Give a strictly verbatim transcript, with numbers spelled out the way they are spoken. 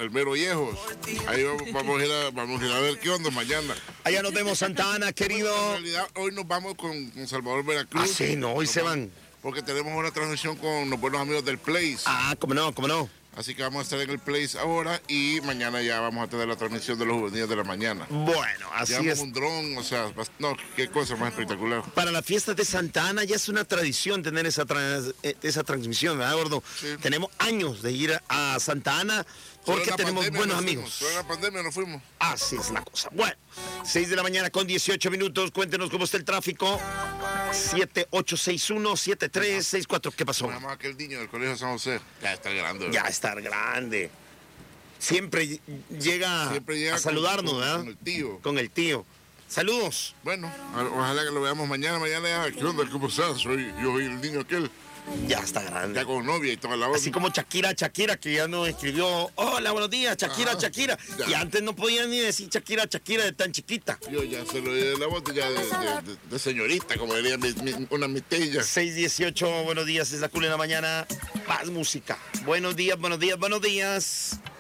el mero Viejos. Ahí vamos, vamos, a ir a, vamos a ir a ver qué onda mañana. Allá nos vemos, Santa Ana, querido. Bueno, en realidad, hoy nos vamos con, con Salvador Veracruz. Ah, sí, no, hoy nos se vamos, van. Porque tenemos una transmisión con los buenos amigos del Place. Ah, cómo no, cómo no. Así que vamos a estar en el Place ahora y mañana ya vamos a tener la transmisión de los juveniles de la mañana. Bueno, así Llevamos es. un dron, o sea, no, qué cosa más espectacular. Para la fiesta de Santa Ana ya es una tradición tener esa, trans, esa transmisión, ¿verdad, gordo? Sí. Tenemos años de ir a Santa Ana porque tenemos buenos amigos. Solo en la pandemia nos fuimos. Así es la cosa. Bueno, seis de la mañana con dieciocho minutos. Cuéntenos cómo está el tráfico. siete ocho seis uno, siete tres seis cuatro. ¿Qué pasó? Nada más aquel niño del colegio San José. Ya está grande. ¿Verdad? Ya estar grande. Siempre llega, Siempre llega a saludarnos, con, ¿verdad? Con el tío. Con el tío. Saludos. Bueno, ojalá que lo veamos mañana. Mañana ya, ¿qué onda? ¿Cómo estás? Soy yo soy el niño aquel. Ya está grande. Ya con novia y toda la onda. Así como Shakira, Shakira, que ya nos escribió, hola, buenos días, Shakira, Ajá, Shakira. ya. Y antes no podían ni decir Shakira, Shakira de tan chiquita. Yo ya se lo di de la voz ya de, de, de, de señorita, como diría mi, mi, una mitella. seis dieciocho, buenos días, es la cool en la mañana. Más música. Buenos días, buenos días, buenos días.